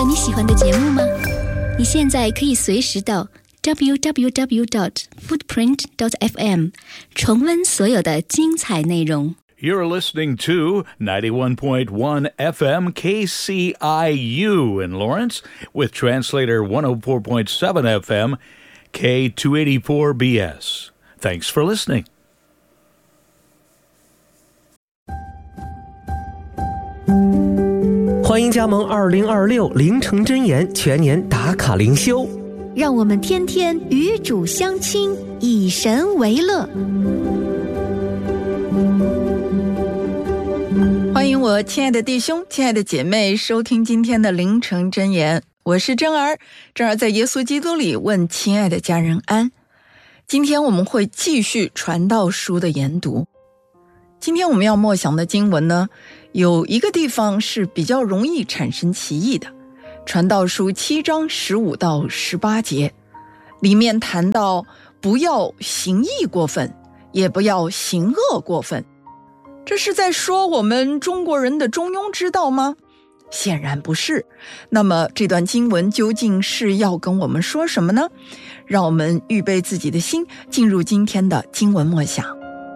了你喜欢的节目吗？你现在可以随时到 www.footprint.fm 重温所有的精彩内容。 You're listening to 91.1 FM KCIU in Lawrence with translator 104.7 FM K284BS. Thanks for listening. 欢迎加盟2026凌晨真言全年打卡灵修， 让我们天天与主相亲，以神为乐。 欢迎我亲爱的弟兄亲爱的姐妹收听今天的凌晨真言，我是珍儿在耶稣基督里问亲爱的家人安。今天我们会继续传道书的研读。今天我们要默想的经文呢，有一个地方是比较容易产生歧义的，传道书7章15到18节，里面谈到不要行义过分，也不要行恶过分。这是在说我们中国人的中庸之道吗？显然不是。那么这段经文究竟是要跟我们说什么呢？让我们预备自己的心，进入今天的经文默想。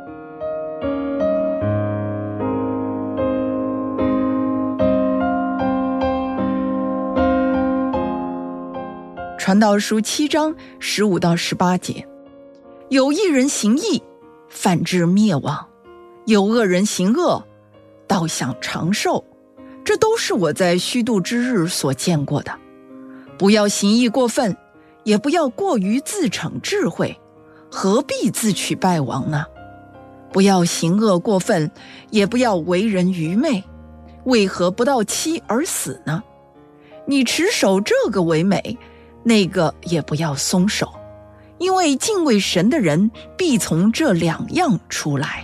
传道书7章15到18节，有一人行义，反致灭亡；有恶人行恶，倒享长寿。这都是我在虚度之日所见过的。不要行义过分，也不要过于自逞智慧，何必自取败亡呢？不要行恶过分，也不要为人愚昧，为何不到期而死呢？你持守这个为美，那个也不要松手，因为敬畏神的人必从这两样出来。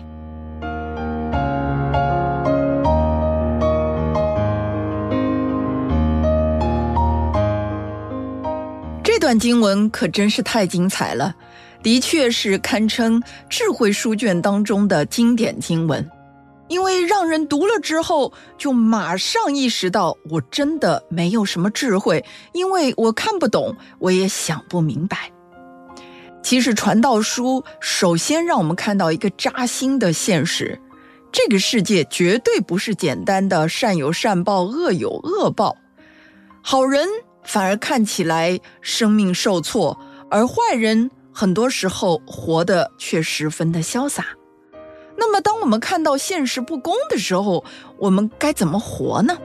这段经文可真是太精彩了，的确是堪称智慧书卷当中的经典经文，因为让人读了之后就马上意识到我真的没有什么智慧，因为我看不懂，我也想不明白。其实传道书首先让我们看到一个扎心的现实，这个世界绝对不是简单的善有善报，恶有恶报。好人反而看起来生命受挫，而坏人很多时候活得却十分的潇洒。那么当我们看到现实不公的时候，我们该怎么活呢？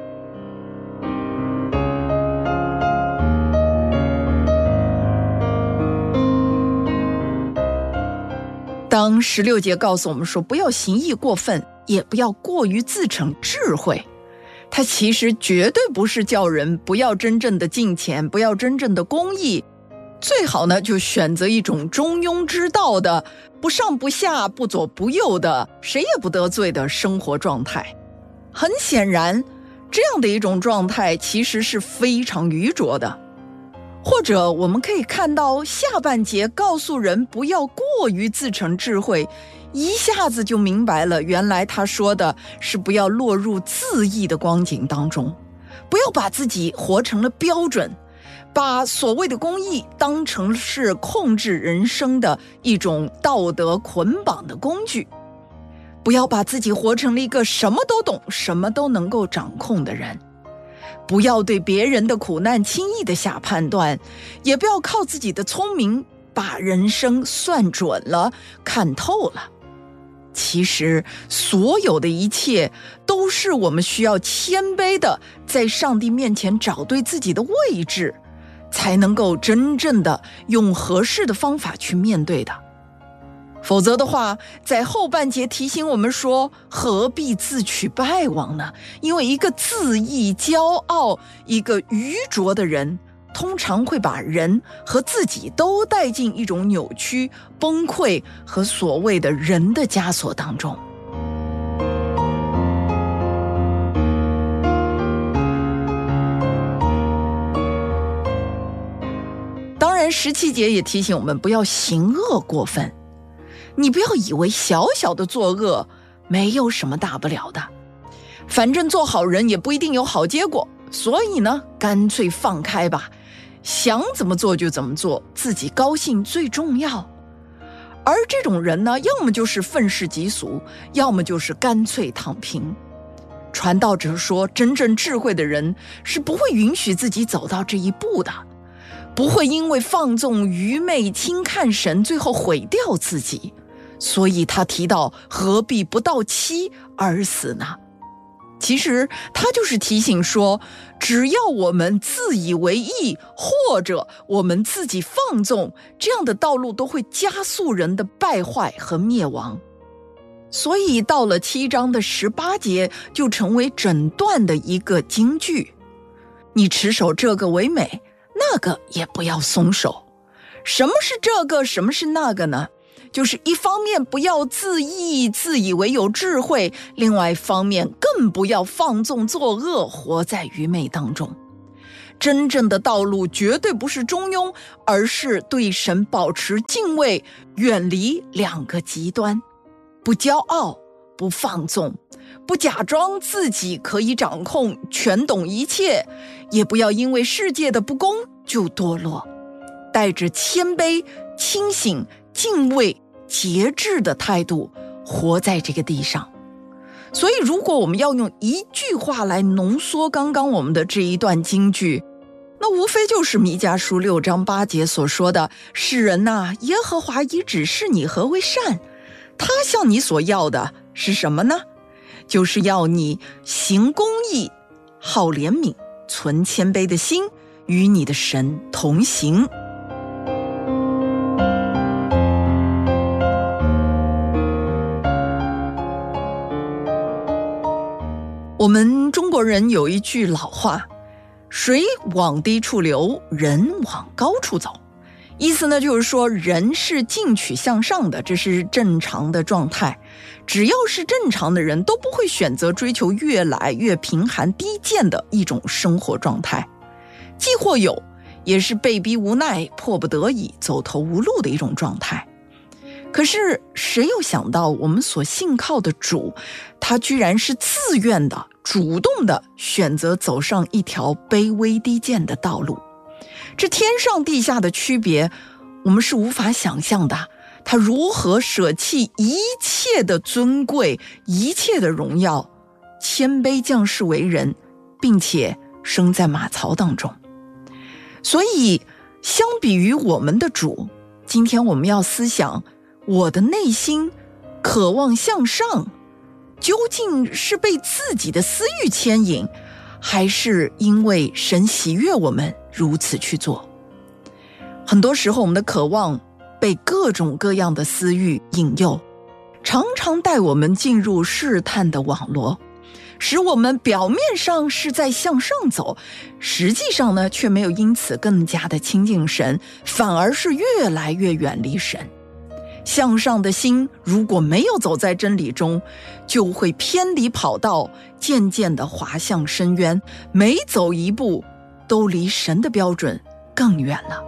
当16节告诉我们说不要行义过分，也不要过于自逞智慧，它其实绝对不是叫人不要真正的敬虔，不要真正的公义，最好呢就选择一种中庸之道的，不上不下，不左不右的，谁也不得罪的生活状态。很显然，这样的一种状态其实是非常愚拙的。或者我们可以看到下半节告诉人不要过于自逞智慧，一下子就明白了，原来他说的是不要落入自义的光景当中，不要把自己活成了标准，把所谓的公义当成是控制人生的一种道德捆绑的工具，不要把自己活成了一个什么都懂，什么都能够掌控的人，不要对别人的苦难轻易的下判断，也不要靠自己的聪明把人生算准了，看透了。其实所有的一切都是我们需要谦卑的在上帝面前找对自己的位置，才能够真正的用合适的方法去面对的。否则的话，在后半节提醒我们说，何必自取败亡呢？因为一个自义骄傲，一个愚拙的人，通常会把人和自己都带进一种扭曲、崩溃和所谓的人的枷锁当中。当然17节也提醒我们不要行恶过分，你不要以为小小的作恶没有什么大不了的，反正做好人也不一定有好结果， 所以呢，干脆放开吧，想怎么做就怎么做，自己高兴最重要。而这种人呢，要么就是愤世嫉俗，要么就是干脆躺平。传道者说，真正智慧的人是不会允许自己走到这一步的，不会因为放纵愚昧轻看神最后毁掉自己。所以他提到，何必不到期而死呢？其实他就是提醒说，只要我们自以为意，或者我们自己放纵，这样的道路都会加速人的败坏和灭亡。所以到了7章的18节，就成为整段的一个金句。你持守这个为美，那个也不要松手。什么是这个，什么是那个呢？就是一方面不要自义，自以为有智慧，另外一方面更不要放纵作恶，活在愚昧当中。真正的道路绝对不是中庸，而是对神保持敬畏，远离两个极端。不骄傲，不放纵，不假装自己可以掌控全懂一切，也不要因为世界的不公就堕落，带着谦卑、清醒、敬畏、节制的态度活在这个地上。所以如果我们要用一句话来浓缩刚刚我们的这一段金句，那无非就是弥迦书6章8节所说的，世人啊，耶和华已指示你何为善，他向你所要的是什么呢？就是要你行公义，好怜悯，存谦卑的心，与你的神同行。我们中国人有一句老话，水往低处流，人往高处走。意思呢，就是说人是进取向上的，这是正常的状态。只要是正常的人，都不会选择追求越来越贫寒低贱的一种生活状态。既或有，也是被逼无奈，迫不得已，走投无路的一种状态。可是谁又想到我们所信靠的主，他居然是自愿的、主动的选择走上一条卑微低贱的道路。这天上地下的区别，我们是无法想象的。他如何舍弃一切的尊贵，一切的荣耀，谦卑降世为人，并且生在马槽当中。所以相比于我们的主，今天我们要思想，我的内心渴望向上，究竟是被自己的私欲牵引，还是因为神喜悦我们如此去做？很多时候我们的渴望被各种各样的私欲引诱，常常带我们进入试探的网罗，使我们表面上是在向上走，实际上呢，却没有因此更加的亲近神，反而是越来越远离神。向上的心如果没有走在真理中，就会偏离跑道，渐渐地滑向深渊，每走一步都离神的标准更远了。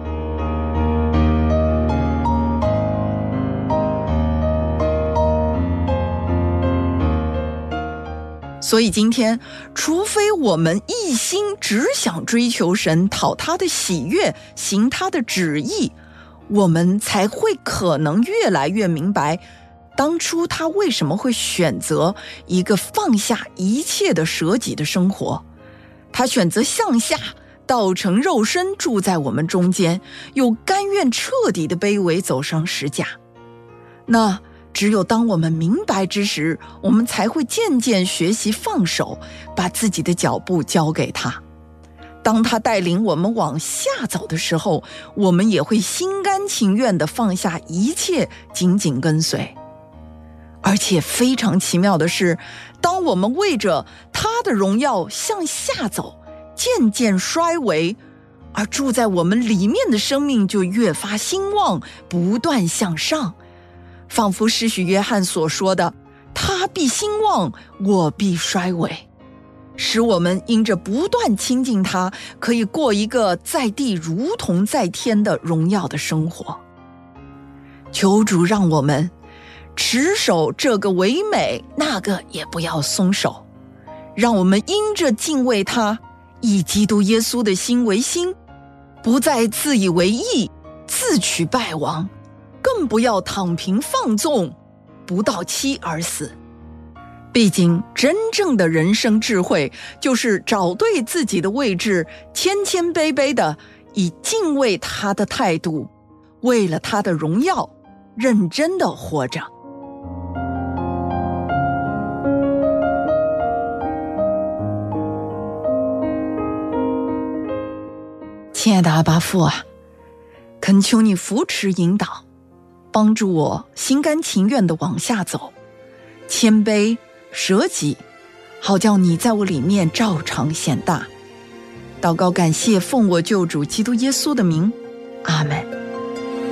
所以今天，除非我们一心只想追求神，讨他的喜悦，行他的旨意，我们才会可能越来越明白，当初他为什么会选择一个放下一切的舍己的生活。他选择向下，道成肉身住在我们中间，又甘愿彻底的卑微走上十架。那只有当我们明白之时，我们才会渐渐学习放手，把自己的脚步交给他。当他带领我们往下走的时候，我们也会心甘情愿地放下一切，紧紧跟随。而且非常奇妙的是，当我们为着他的荣耀向下走，渐渐衰微，而住在我们里面的生命就越发兴旺，不断向上。仿佛施洗约翰所说的，他必兴旺，我必衰微，使我们因着不断亲近他，可以过一个在地如同在天的荣耀的生活。求主让我们持守这个为美，那个也不要松手，让我们因着敬畏他， 以基督耶稣的心为心，不再自以为义，自取败亡，更不要躺平放纵，不到期而死。毕竟真正的人生智慧，就是找对自己的位置，谦谦卑卑的，以敬畏他的态度，为了他的荣耀，认真的活着。亲爱的阿爸父啊，恳求你扶持引导，帮助我心甘情愿地往下走，谦卑舍己，好叫你在我里面照常显大。祷告感谢，奉我救主基督耶稣的名，阿们。